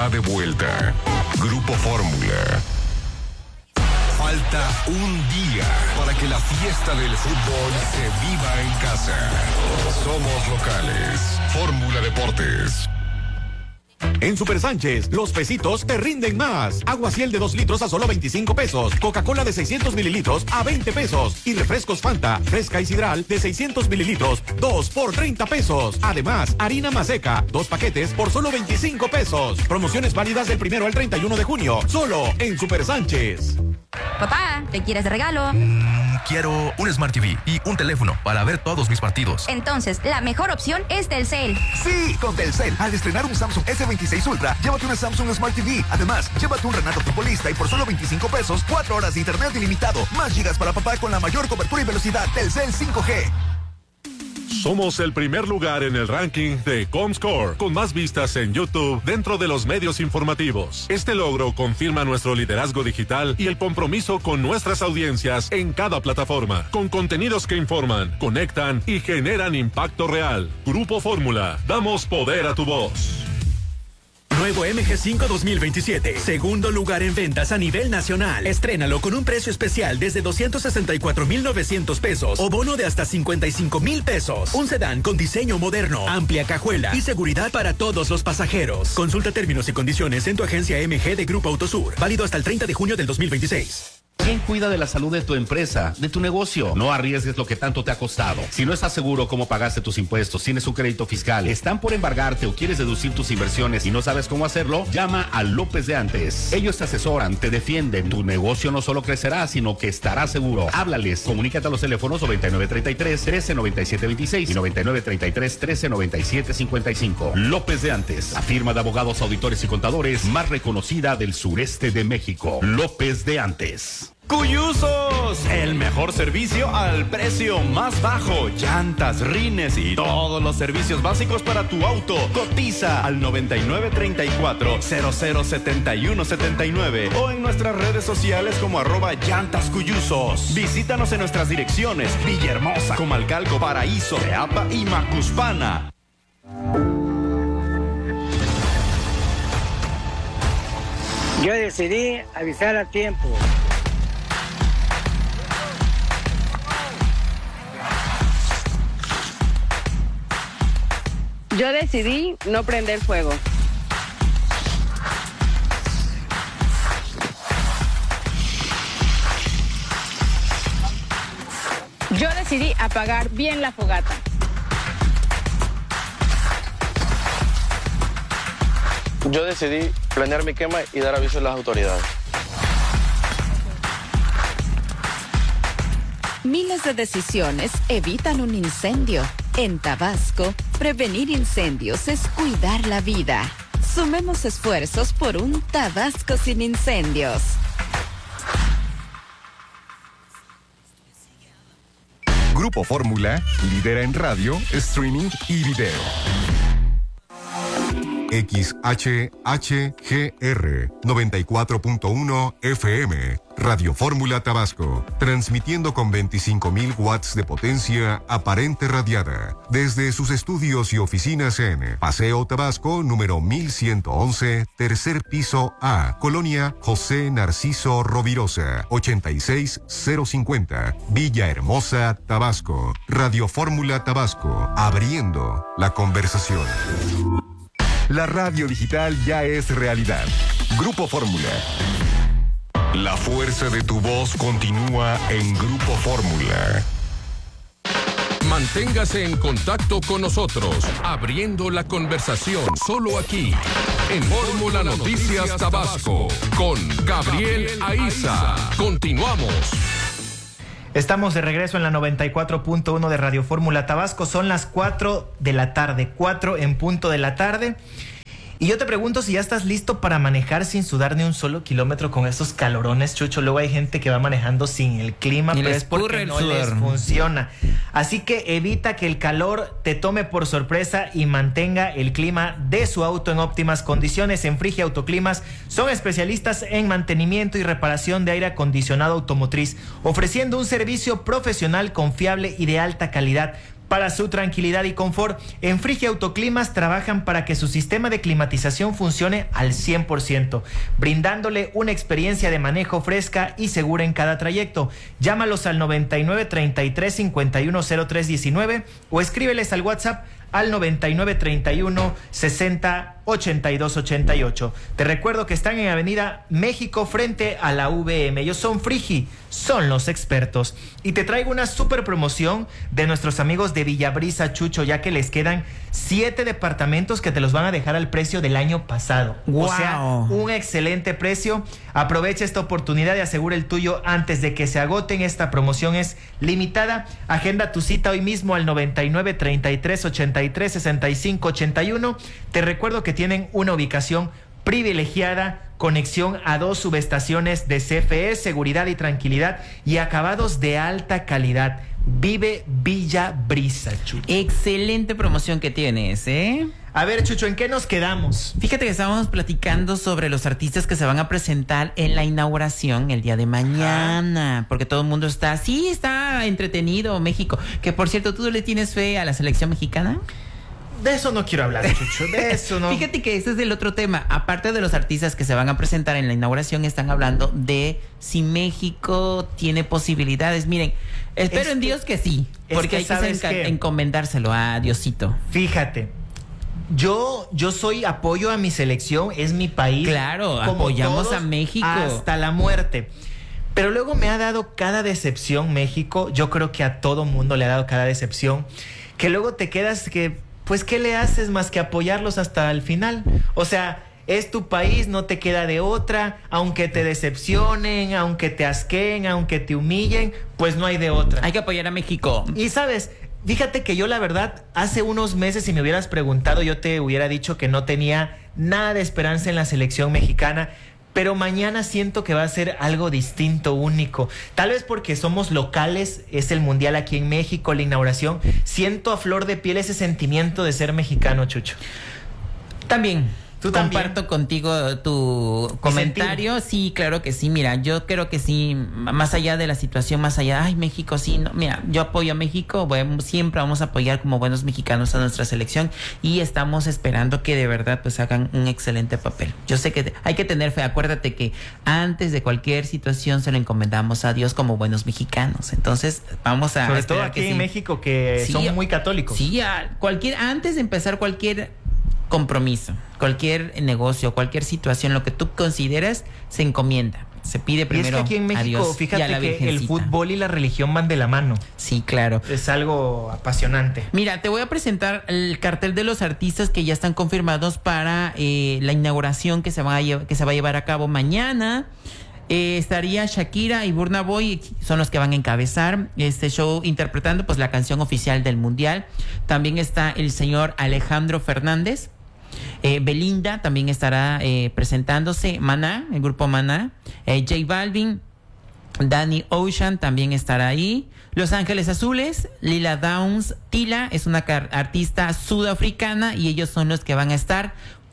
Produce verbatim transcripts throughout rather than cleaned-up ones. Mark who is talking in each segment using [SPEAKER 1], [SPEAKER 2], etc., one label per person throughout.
[SPEAKER 1] está de vuelta. Grupo Fórmula. Falta un día para que la fiesta del fútbol se viva en casa. Somos locales. Fórmula Deportes.
[SPEAKER 2] En Super Sánchez, los pesitos te rinden más. Agua Ciel de dos litros a solo veinticinco pesos. Coca-Cola de seiscientos mililitros a veinte pesos. Y refrescos Fanta, fresca y sidral de seiscientos mililitros, dos por treinta pesos. Además, harina Maseca, dos paquetes por solo veinticinco pesos. Promociones válidas del primero al treinta y uno de junio. Solo en Super Sánchez.
[SPEAKER 3] Papá, ¿te quieres de regalo?
[SPEAKER 4] Mm, quiero un Smart T V y un teléfono para ver todos mis partidos.
[SPEAKER 3] Entonces, la mejor opción es Telcel.
[SPEAKER 5] Sí, con Telcel. Al estrenar un Samsung ese veintiséis Ultra, llévate una Samsung Smart T V. Además, llévate un Renato futbolista y por solo veinticinco pesos, cuatro horas de internet ilimitado. Más gigas para papá con la mayor cobertura y velocidad. Telcel cinco G.
[SPEAKER 6] Somos el primer lugar en el ranking de Comscore, con más vistas en YouTube dentro de los medios informativos. Este logro confirma nuestro liderazgo digital y el compromiso con nuestras audiencias en cada plataforma, con contenidos que informan, conectan y generan impacto real. Grupo Fórmula, damos poder a tu voz.
[SPEAKER 7] Nuevo M G cinco dos mil veintisiete. Segundo lugar en ventas a nivel nacional. Estrénalo con un precio especial desde doscientos sesenta y cuatro mil novecientos pesos o bono de hasta cincuenta y cinco mil pesos. Un sedán con diseño moderno, amplia cajuela y seguridad para todos los pasajeros. Consulta términos y condiciones en tu agencia M G de Grupo Autosur. Válido hasta el treinta de junio del dos mil veintiséis.
[SPEAKER 8] ¿Quién cuida de la salud de tu empresa, de tu negocio? No arriesgues lo que tanto te ha costado. Si no estás seguro cómo pagaste tus impuestos, tienes un crédito fiscal, están por embargarte o quieres deducir tus inversiones y no sabes cómo hacerlo, llama a López de Antes. Ellos te asesoran, te defienden. Tu negocio no solo crecerá, sino que estará seguro. Háblales. Comunícate a los teléfonos noventa y nueve treinta y tres, trece noventa y siete veintiséis y noventa y nueve treinta y tres, trece noventa y siete cincuenta y cinco. López de Antes, la firma de abogados, auditores y contadores más reconocida del sureste de México. López de Antes.
[SPEAKER 9] Cuyusos, el mejor servicio al precio más bajo. Llantas, rines y todos los servicios básicos para tu auto. Cotiza al noventa y nueve treinta y cuatro, cero cero setenta y uno setenta y nueve o en nuestras redes sociales como arroba llantas cuyusos. Visítanos en nuestras direcciones: Villahermosa, Comalcalco, Paraíso, Teapa y Macuspana.
[SPEAKER 10] Yo decidí avisar a tiempo.
[SPEAKER 11] Yo decidí no prender fuego. Yo decidí apagar bien la fogata.
[SPEAKER 12] Yo decidí planear mi quema y dar aviso a las autoridades.
[SPEAKER 13] Miles de decisiones evitan un incendio. En Tabasco, prevenir incendios es cuidar la vida. Sumemos esfuerzos por un Tabasco sin incendios.
[SPEAKER 1] Grupo Fórmula lidera en radio, streaming y video. X H H G R noventa y cuatro punto uno F M, Radio Fórmula Tabasco, transmitiendo con veinticinco mil watts de potencia aparente radiada, desde sus estudios y oficinas en Paseo Tabasco, número mil ciento once, tercer piso A, Colonia José Narciso Rovirosa, ochenta y seis cero cincuenta, Villahermosa, Tabasco. Radio Fórmula Tabasco, abriendo la conversación. La radio digital ya es realidad. Grupo Fórmula. La fuerza de tu voz continúa en Grupo Fórmula.
[SPEAKER 14] Manténgase en contacto con nosotros, abriendo la conversación solo aquí, en Fórmula Noticias Tabasco, con Gabriel Aiza. Continuamos.
[SPEAKER 15] Estamos de regreso en la noventa y cuatro punto uno de Radio Fórmula Tabasco. Son las cuatro de la tarde, cuatro en punto de la tarde. Y yo te pregunto si ya estás listo para manejar sin sudar ni un solo kilómetro con estos calorones, Chucho. Luego hay gente que va manejando sin el clima,
[SPEAKER 16] y
[SPEAKER 15] pero
[SPEAKER 16] les
[SPEAKER 15] es porque no
[SPEAKER 16] sudor.
[SPEAKER 15] les funciona. Así que evita que el calor te tome por sorpresa y mantenga el clima de su auto en óptimas condiciones. En Frigia Autoclimas son especialistas en mantenimiento y reparación de aire acondicionado automotriz, ofreciendo un servicio profesional, confiable y de alta calidad Para su tranquilidad y confort, en Frigia Autoclimas trabajan para que su sistema de climatización funcione al cien por ciento, brindándole una experiencia de manejo fresca y segura en cada trayecto. Llámalos al noventa y nueve, treinta y tres, cincuenta y uno, cero tres diecinueve o escríbeles al WhatsApp al noventa y nueve, treinta y uno, sesenta, ochenta y dos ochenta y ocho. Te recuerdo que están en Avenida México frente a la U V M. Ellos son Frigi, son los expertos. Y te traigo una super promoción de nuestros amigos de Villabrisa, Chucho, ya que les quedan siete departamentos que te los van a dejar al precio del año pasado.
[SPEAKER 16] Wow.
[SPEAKER 15] O sea, un excelente precio. Aprovecha esta oportunidad y asegura el tuyo antes de que se agoten. Esta promoción es limitada. Agenda tu cita hoy mismo al noventa y nueve, treinta y tres, ochenta y tres, sesenta y cinco, ochenta y uno. Te recuerdo que tienen una ubicación privilegiada, conexión a dos subestaciones de C F E, seguridad y tranquilidad y acabados de alta calidad. Vive Villabrisa, Chucho.
[SPEAKER 16] Excelente promoción que tienes, ¿eh?
[SPEAKER 15] A ver, Chucho, ¿en qué nos quedamos?
[SPEAKER 16] Fíjate que estábamos platicando sobre los artistas que se van a presentar en la inauguración el día de mañana, porque todo el mundo está, sí, está entretenido México. Que por cierto, ¿tú le tienes fe a la selección mexicana?
[SPEAKER 15] De eso no quiero hablar, Chucho, de eso no.
[SPEAKER 16] Fíjate que ese es el otro tema. Aparte de los artistas que se van a presentar en la inauguración, están hablando de si México tiene posibilidades. Miren, espero
[SPEAKER 15] Es
[SPEAKER 16] en
[SPEAKER 15] que-
[SPEAKER 16] Dios que sí,
[SPEAKER 15] es
[SPEAKER 16] porque
[SPEAKER 15] que
[SPEAKER 16] hay que
[SPEAKER 15] ¿sabes
[SPEAKER 16] enca-
[SPEAKER 15] qué?
[SPEAKER 16] encomendárselo a Diosito.
[SPEAKER 15] Fíjate, yo, yo soy apoyo a mi selección, es mi país.
[SPEAKER 16] Claro,
[SPEAKER 15] como
[SPEAKER 16] apoyamos
[SPEAKER 15] todos,
[SPEAKER 16] a México.
[SPEAKER 15] hasta la muerte. Pero luego me ha dado cada decepción México. Yo creo que a todo mundo le ha dado cada decepción. Que luego te quedas que, pues, ¿qué le haces más que apoyarlos hasta el final? O sea, es tu país, no te queda de otra. Aunque te decepcionen, aunque te asqueen, aunque te humillen, pues no hay de otra.
[SPEAKER 16] Hay que apoyar a México.
[SPEAKER 15] Y sabes, fíjate que yo la verdad, hace unos meses si me hubieras preguntado, yo te hubiera dicho que no tenía nada de esperanza en la selección mexicana. Pero mañana siento que va a ser algo distinto, único. Tal vez porque somos locales, es el mundial aquí en México, la inauguración. Siento a flor de piel ese sentimiento de ser mexicano, Chucho.
[SPEAKER 16] También.
[SPEAKER 15] ¿Tú
[SPEAKER 16] Comparto
[SPEAKER 15] también?
[SPEAKER 16] contigo tu comentario. Sí, claro que sí. Mira, yo creo que sí, más allá de la situación, más allá, ay, México, sí, no, mira, yo apoyo a México, bueno, siempre vamos a apoyar como buenos mexicanos a nuestra selección y estamos esperando que de verdad pues hagan un excelente papel. Yo sé que te- hay que tener fe, acuérdate que antes de cualquier situación se lo encomendamos a Dios como buenos mexicanos. Entonces, vamos a
[SPEAKER 15] Sobre todo
[SPEAKER 16] esperar
[SPEAKER 15] aquí
[SPEAKER 16] que
[SPEAKER 15] en
[SPEAKER 16] sí.
[SPEAKER 15] México, que
[SPEAKER 16] Sí,
[SPEAKER 15] son muy católicos.
[SPEAKER 16] Sí, a cualquier, antes de empezar cualquier compromiso, cualquier negocio, cualquier situación, lo que tú consideras, se encomienda. Se pide
[SPEAKER 15] Y es
[SPEAKER 16] primero
[SPEAKER 15] que aquí en
[SPEAKER 16] a
[SPEAKER 15] México,
[SPEAKER 16] Dios y a
[SPEAKER 15] fíjate
[SPEAKER 16] la
[SPEAKER 15] que el
[SPEAKER 16] Virgencita.
[SPEAKER 15] fútbol y la religión van de la mano.
[SPEAKER 16] Sí, claro.
[SPEAKER 15] Es algo apasionante.
[SPEAKER 16] Mira, te voy a presentar el cartel de los artistas que ya están confirmados para eh, la inauguración que se va a lle- que se va a llevar a cabo mañana. Eh, estaría Shakira y Burna Boy, son los que van a encabezar este show interpretando pues la canción oficial del mundial. También está el señor Alejandro Fernández. Eh, Belinda también estará eh, presentándose. Maná, el grupo Maná. Eh, J Balvin, Danny Ocean también estará ahí. Los Ángeles Azules, Lila Downs, Tila es una car- artista sudafricana y ellos son los que van a estar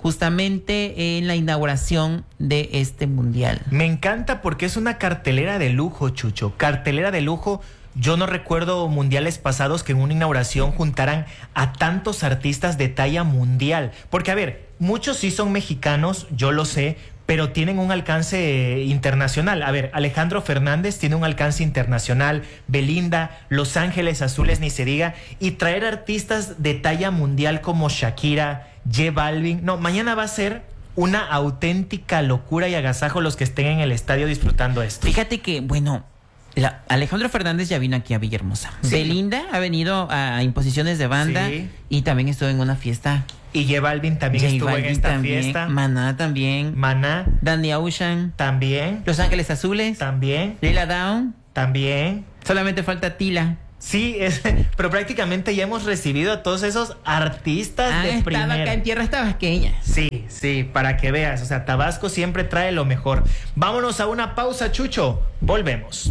[SPEAKER 16] justamente en la inauguración de este mundial.
[SPEAKER 15] Me encanta porque es una cartelera de lujo, Chucho. Cartelera de lujo. Yo no recuerdo mundiales pasados que en una inauguración juntaran a tantos artistas de talla mundial. Porque, a ver, muchos sí son mexicanos, yo lo sé, pero tienen un alcance internacional. A ver, Alejandro Fernández tiene un alcance internacional, Belinda, Los Ángeles Azules, ni se diga, y traer artistas de talla mundial como Shakira, J Balvin. No, mañana va a ser una auténtica locura y agasajo los que estén en el estadio disfrutando esto.
[SPEAKER 16] Fíjate que, bueno, la- Alejandro Fernández ya vino aquí a Villahermosa.
[SPEAKER 15] Sí.
[SPEAKER 16] Belinda ha venido a imposiciones de banda
[SPEAKER 15] Sí.
[SPEAKER 16] y también estuvo en una fiesta.
[SPEAKER 15] Y J Balvin también
[SPEAKER 16] J
[SPEAKER 15] estuvo en
[SPEAKER 16] Balvin
[SPEAKER 15] esta
[SPEAKER 16] también,
[SPEAKER 15] fiesta.
[SPEAKER 16] Maná también.
[SPEAKER 15] Maná
[SPEAKER 16] Danny Ocean.
[SPEAKER 15] también.
[SPEAKER 16] Los Ángeles Azules.
[SPEAKER 15] También.
[SPEAKER 16] Lila Down.
[SPEAKER 15] También.
[SPEAKER 16] Solamente falta Tila.
[SPEAKER 15] Sí, es, pero prácticamente ya hemos recibido a todos esos artistas
[SPEAKER 16] Han
[SPEAKER 15] de
[SPEAKER 16] estado
[SPEAKER 15] primera.
[SPEAKER 16] acá en tierras tabasqueñas.
[SPEAKER 15] Sí, sí, para que veas. O sea, Tabasco siempre trae lo mejor. Vámonos a una pausa, Chucho. Volvemos.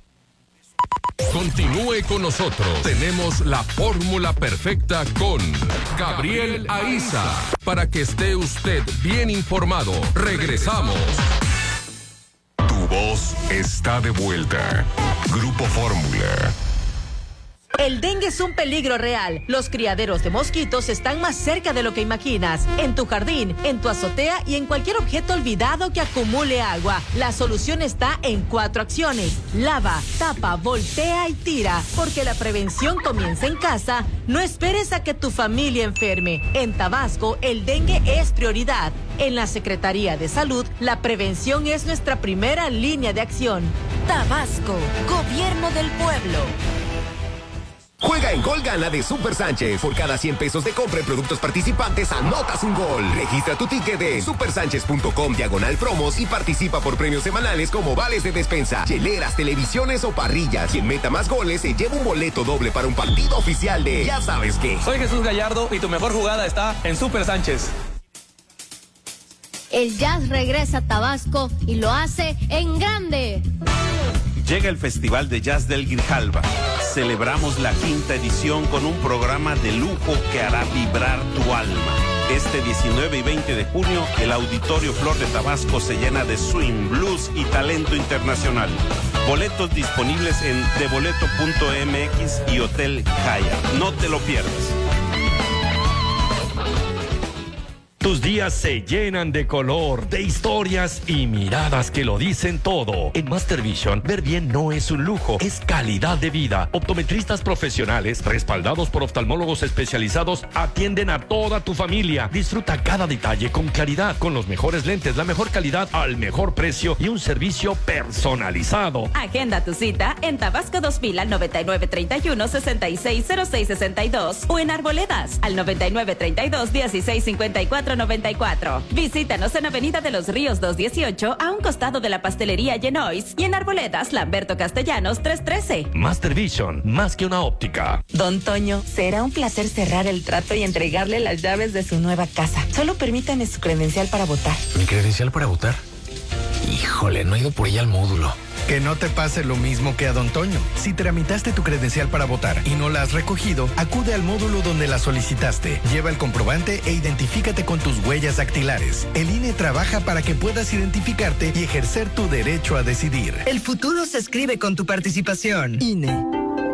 [SPEAKER 14] Continúe con nosotros. Tenemos la fórmula perfecta con Gabriel Aiza para que esté usted bien informado. Regresamos.
[SPEAKER 1] Tu voz está de vuelta. Grupo Fórmula.
[SPEAKER 17] El dengue es un peligro real. Los criaderos de mosquitos están más cerca de lo que imaginas. En tu jardín, en tu azotea y en cualquier objeto olvidado que acumule agua. La solución está en cuatro acciones. Lava, tapa, voltea y tira. Porque la prevención comienza en casa. No esperes a que tu familia enferme. En Tabasco, el dengue es prioridad. En la Secretaría de Salud, la prevención es nuestra primera línea de acción.
[SPEAKER 13] Tabasco, Gobierno del Pueblo.
[SPEAKER 18] Juega en Gol Gana de Super Sánchez. Por cada cien pesos de compra en productos participantes, anotas un gol. Registra tu ticket de supersánchez.com diagonal promos y participa por premios semanales como vales de despensa, hieleras, televisiones o parrillas. Quien meta más goles se lleva un boleto doble para un partido oficial de ya sabes qué.
[SPEAKER 19] Soy Jesús Gallardo y tu mejor jugada está en Super Sánchez.
[SPEAKER 20] El Jazz regresa a Tabasco y lo hace en grande.
[SPEAKER 21] Llega el Festival de Jazz del Grijalba. Celebramos la quinta edición con un programa de lujo que hará vibrar tu alma. Este diecinueve y veinte de junio, el Auditorio Flor de Tabasco se llena de swing, blues y talento internacional. Boletos disponibles en deboleto punto m x y Hotel Hyatt. No te lo pierdas.
[SPEAKER 22] Tus días se llenan de color, de historias y miradas que lo dicen todo. En Master Vision, ver bien no es un lujo, es calidad de vida. Optometristas profesionales, respaldados por oftalmólogos especializados, atienden a toda tu familia. Disfruta cada detalle con claridad, con los mejores lentes, la mejor calidad, al mejor precio y un servicio personalizado.
[SPEAKER 23] Agenda tu cita en Tabasco dos mil al noventa y nueve treinta y uno sesenta y seis cero seis sesenta y dos o en Arboledas al noventa y nueve treinta y dos dieciséis cincuenta y cuatro noventa y cuatro. Visítanos en Avenida de los Ríos doscientos dieciocho a un costado de la pastelería Genois y en Arboledas Lamberto Castellanos trescientos trece.
[SPEAKER 22] Master Vision, más que una óptica.
[SPEAKER 24] Don Toño, será un placer cerrar el trato y entregarle las llaves de su nueva casa. Solo permítame su credencial para votar.
[SPEAKER 25] ¿Mi credencial para votar? Híjole, no he ido por ella al módulo.
[SPEAKER 26] Que no te pase lo mismo que a Don Toño. Si tramitaste tu credencial para votar y no la has recogido, acude al módulo donde la solicitaste. Lleva el comprobante e identifícate con tus huellas dactilares. El I N E trabaja para que puedas identificarte y ejercer tu derecho a decidir.
[SPEAKER 27] El futuro se escribe con tu participación.
[SPEAKER 26] I N E.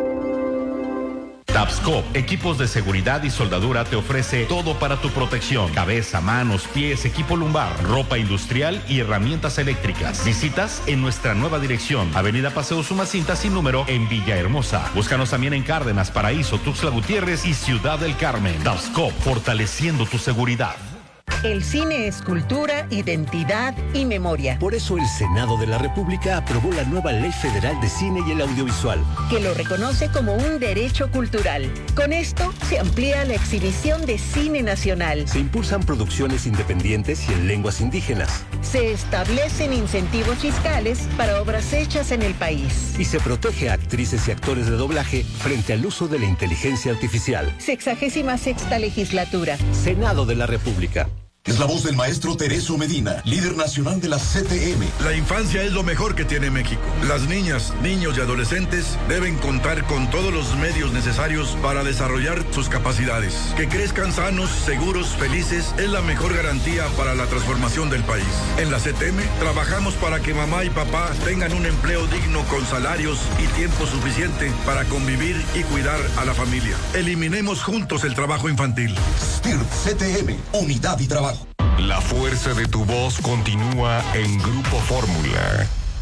[SPEAKER 8] Tabasco, equipos de seguridad y soldadura te ofrece todo para tu protección. Cabeza, manos, pies, equipo lumbar, ropa industrial y herramientas eléctricas. Visitas en nuestra nueva dirección, Avenida Paseo Sumacinta sin número en Villahermosa. Búscanos también en Cárdenas, Paraíso, Tuxtla Gutiérrez y Ciudad del Carmen. Tabasco, fortaleciendo tu seguridad.
[SPEAKER 28] El cine es cultura, identidad y memoria.
[SPEAKER 29] Por eso el Senado de la República aprobó la nueva Ley Federal de Cine y el Audiovisual,
[SPEAKER 28] que lo reconoce como un derecho cultural. Con esto se amplía la exhibición de cine nacional.
[SPEAKER 29] Se impulsan producciones independientes y en lenguas indígenas.
[SPEAKER 28] Se establecen incentivos fiscales para obras hechas en el país.
[SPEAKER 29] Y se protege a actrices y actores de doblaje frente al uso de la inteligencia artificial.
[SPEAKER 28] Sexagésima sexta legislatura.
[SPEAKER 29] Senado de la República.
[SPEAKER 30] Es la voz del maestro Tereso Medina, líder nacional de la C T M.
[SPEAKER 31] La infancia es lo mejor que tiene México. Las niñas, niños y adolescentes deben contar con todos los medios necesarios para desarrollar sus capacidades. Que crezcan sanos, seguros, felices es la mejor garantía para la transformación del país. En la C T M trabajamos para que mamá y papá tengan un empleo digno con salarios y tiempo suficiente para convivir y cuidar a la familia. Eliminemos juntos el trabajo infantil.
[SPEAKER 30] S T I R P C T M, unidad y trabajo.
[SPEAKER 1] La fuerza de tu voz continúa en Grupo Fórmula.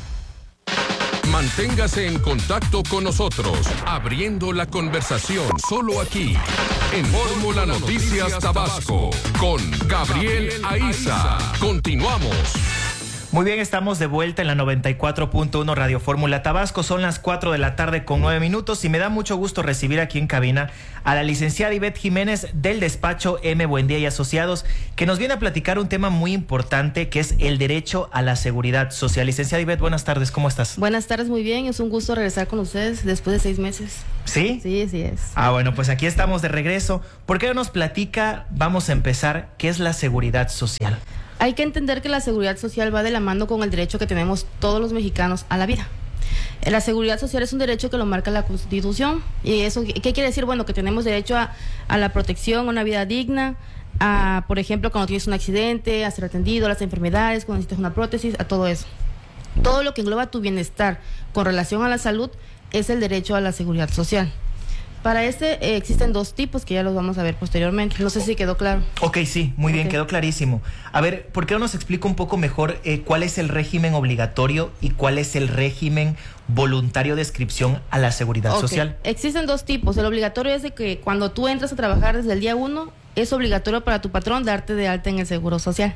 [SPEAKER 14] Manténgase en contacto con nosotros, abriendo la conversación solo aquí, en Fórmula Noticias Tabasco, con Gabriel Aiza. Continuamos.
[SPEAKER 15] Muy bien, estamos de vuelta en la noventa y cuatro punto uno Radio Fórmula Tabasco. Son las cuatro de la tarde con nueve minutos y me da mucho gusto recibir aquí en cabina a la licenciada Ivette Jiménez del despacho M. Buendía y Asociados, que nos viene a platicar un tema muy importante que es el derecho a la seguridad social. Licenciada Ivette, buenas tardes, ¿cómo estás?
[SPEAKER 32] Buenas tardes, muy bien, es un gusto regresar con ustedes después de seis meses.
[SPEAKER 15] ¿Sí?
[SPEAKER 32] Sí, sí es.
[SPEAKER 15] Ah, bueno, pues aquí estamos de regreso. ¿Por qué no nos platica, vamos a empezar, qué es la seguridad social?
[SPEAKER 32] Hay que entender que la seguridad social va de la mano con el derecho que tenemos todos los mexicanos a la vida. La seguridad social es un derecho que lo marca la Constitución. ¿Y eso qué quiere decir? Bueno, que tenemos derecho a, a la protección, a una vida digna, a, por ejemplo, cuando tienes un accidente, a ser atendido, a las enfermedades, cuando necesitas una prótesis, a todo eso. Todo lo que engloba tu bienestar con relación a la salud es el derecho a la seguridad social. Para este eh, existen dos tipos que ya los vamos a ver posteriormente. No sé si quedó claro.
[SPEAKER 15] Ok, sí, muy bien,
[SPEAKER 32] Ok.
[SPEAKER 15] quedó clarísimo. A ver, ¿por qué no nos explica un poco mejor eh, cuál es el régimen obligatorio y cuál es el régimen voluntario de inscripción a la seguridad
[SPEAKER 32] Ok.
[SPEAKER 15] social?
[SPEAKER 32] Existen dos tipos. El obligatorio es de que cuando tú entras a trabajar desde el día uno, es obligatorio para tu patrón darte de alta en el seguro social.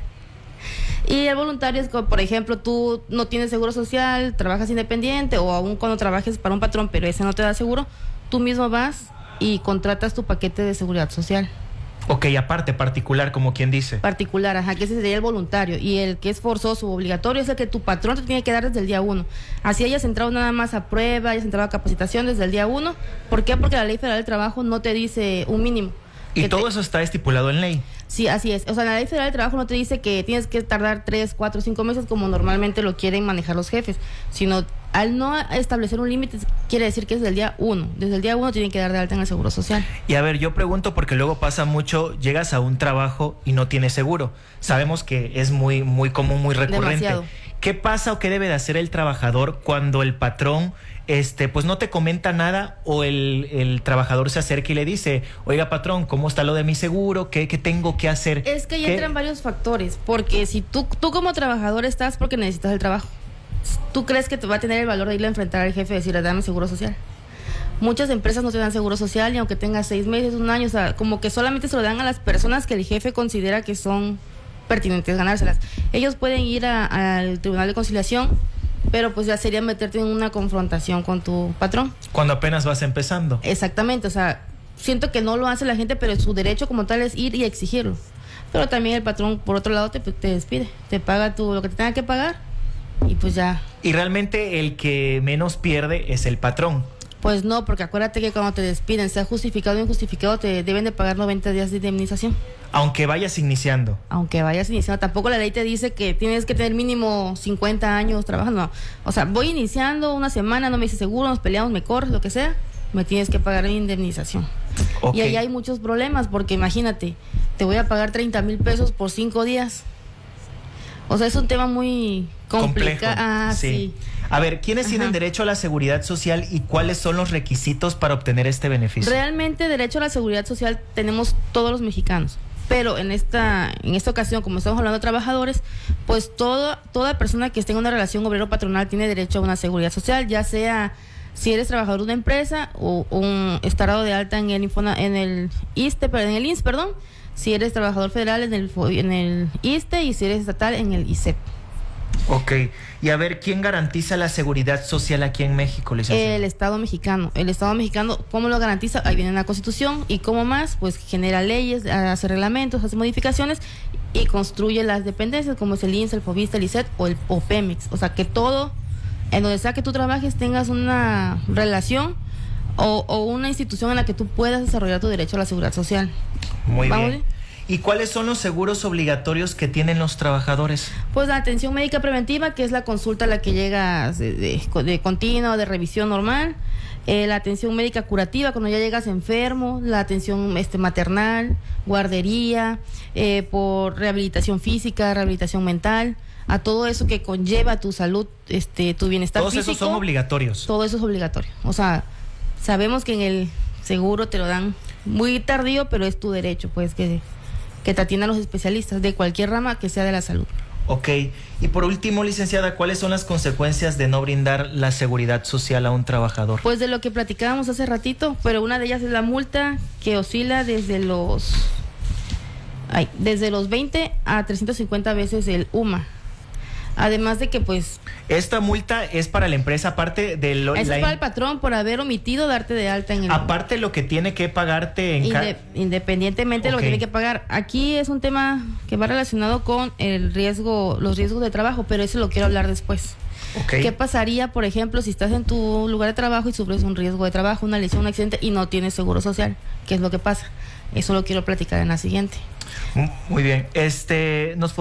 [SPEAKER 32] Y el voluntario es que, por ejemplo, tú no tienes seguro social, trabajas independiente o aún cuando trabajes para un patrón, pero ese no te da seguro, tú mismo vas y contratas tu paquete de seguridad social.
[SPEAKER 15] Ok, aparte, particular, como quien dice.
[SPEAKER 32] Particular, ajá, que ese sería el voluntario. Y el que es forzoso o obligatorio es el que tu patrón te tiene que dar desde el día uno. Así hayas entrado nada más a prueba, hayas entrado a capacitación desde el día uno. ¿Por qué? Porque la Ley Federal del Trabajo no te dice un mínimo.
[SPEAKER 15] Y
[SPEAKER 32] Que
[SPEAKER 15] todo
[SPEAKER 32] te-
[SPEAKER 15] eso está estipulado en ley.
[SPEAKER 32] Sí, así es. O sea, la Ley Federal del Trabajo no te dice que tienes que tardar tres, cuatro, cinco meses como normalmente lo quieren manejar los jefes, sino al no establecer un límite quiere decir que es del día uno. Desde el día uno tienen que dar de alta en el Seguro Social.
[SPEAKER 15] Y a ver, yo pregunto porque luego pasa mucho, llegas a un trabajo y no tienes seguro. Sabemos que es muy, muy común, muy recurrente.
[SPEAKER 32] Demasiado.
[SPEAKER 15] ¿Qué pasa o qué debe de hacer el trabajador cuando el patrón este, pues no te comenta nada o el, el trabajador se acerca y le dice, oiga patrón, ¿cómo está lo de mi seguro? ¿Qué, qué tengo que hacer?
[SPEAKER 32] Es que ahí
[SPEAKER 15] ¿Qué?
[SPEAKER 32] entran varios factores, porque si tú, tú como trabajador estás porque necesitas el trabajo, tú crees que te va a tener el valor de irle a enfrentar al jefe y decirle, dame seguro social. Muchas empresas no te dan seguro social y aunque tengas seis meses, un año, o sea, como que solamente se lo dan a las personas que el jefe considera que son pertinentes ganárselas. Ellos pueden ir a- al Tribunal de Conciliación, pero pues ya sería meterte en una confrontación con tu patrón.
[SPEAKER 15] Cuando apenas vas empezando.
[SPEAKER 32] Exactamente, o sea, siento que no lo hace la gente, pero su derecho como tal es ir y exigirlo. Pero también el patrón, por otro lado, te, te despide, te paga tu, lo que te tenga que pagar y pues ya.
[SPEAKER 15] Y realmente el que menos pierde es el patrón.
[SPEAKER 32] Pues no, porque acuérdate que cuando te despiden, sea justificado o injustificado, te deben de pagar noventa días de indemnización.
[SPEAKER 15] Aunque vayas iniciando.
[SPEAKER 32] Aunque vayas iniciando, tampoco la ley te dice que tienes que tener mínimo cincuenta años trabajando. No. O sea, voy iniciando una semana, no me hice seguro, nos peleamos, me corres, lo que sea, me tienes que pagar mi indemnización.
[SPEAKER 15] Ok.
[SPEAKER 32] Y ahí hay muchos problemas, porque imagínate, te voy a pagar treinta mil pesos por cinco días. O sea, es un tema muy
[SPEAKER 15] Complejo.
[SPEAKER 32] complicado. Ah, sí.
[SPEAKER 15] sí. A ver, ¿quiénes
[SPEAKER 32] Ajá.
[SPEAKER 15] tienen derecho a la seguridad social y cuáles son los requisitos para obtener este beneficio?
[SPEAKER 32] Realmente derecho a la seguridad social tenemos todos los mexicanos, pero en esta en esta ocasión, como estamos hablando de trabajadores, pues todo, toda persona que esté en una relación obrero-patronal tiene derecho a una seguridad social, ya sea si eres trabajador de una empresa o un estar dado de alta en el Infona- en el ISSSTE, pero en el I M S S, perdón, si eres trabajador federal en el fo- en el ISSSTE y si eres estatal en el I S E P.
[SPEAKER 15] Ok. Y a ver, ¿quién garantiza la seguridad social aquí en México, licenciada?
[SPEAKER 32] El Estado mexicano. El Estado mexicano, ¿cómo lo garantiza? Ahí viene la Constitución y cómo más, pues genera leyes, hace reglamentos, hace modificaciones y construye las dependencias como es el I M S S, el FOBISSSTE, el I S E T o el o Pemex. O sea, que todo, en donde sea que tú trabajes, tengas una relación o, o una institución en la que tú puedas desarrollar tu derecho a la seguridad social.
[SPEAKER 15] Muy
[SPEAKER 32] ¿Vamos
[SPEAKER 15] bien. ¿Y cuáles son los seguros obligatorios que tienen los trabajadores?
[SPEAKER 32] Pues la atención médica preventiva, que es la consulta a la que llegas de, de, de continua o de revisión normal. Eh, la atención médica curativa, cuando ya llegas enfermo. La atención este, maternal, guardería, eh, por rehabilitación física, rehabilitación mental. A todo eso que conlleva tu salud, este, tu bienestar
[SPEAKER 15] Todos
[SPEAKER 32] físico.
[SPEAKER 15] esos son obligatorios.
[SPEAKER 32] Todo eso es obligatorio. O sea, sabemos que en el seguro te lo dan muy tardío, pero es tu derecho, pues, que... que te atiendan los especialistas de cualquier rama que sea de la salud.
[SPEAKER 15] Ok. Y por último, licenciada, ¿cuáles son las consecuencias de no brindar la seguridad social a un trabajador?
[SPEAKER 32] Pues de lo que platicábamos hace ratito, pero una de ellas es la multa que oscila desde los ay, desde los veinte a trescientas cincuenta veces el U M A. Además de que pues
[SPEAKER 15] Esta multa es para la empresa, aparte de lo,
[SPEAKER 32] eso
[SPEAKER 15] la-
[SPEAKER 32] es para el patrón por haber omitido darte de alta en el
[SPEAKER 15] aparte lo que tiene que pagarte en ca-
[SPEAKER 32] Inde- independientemente de lo
[SPEAKER 15] Ok.
[SPEAKER 32] que tiene que pagar. Aquí es un tema que va relacionado con el riesgo, los riesgos de trabajo, pero eso lo quiero hablar después.
[SPEAKER 15] Ok.
[SPEAKER 32] ¿Qué pasaría, por ejemplo, si estás en tu lugar de trabajo y sufres un riesgo de trabajo, una lesión, un accidente y no tienes seguro social? ¿Qué es lo que pasa? Eso lo quiero platicar en la siguiente.
[SPEAKER 15] Muy bien. Este, nos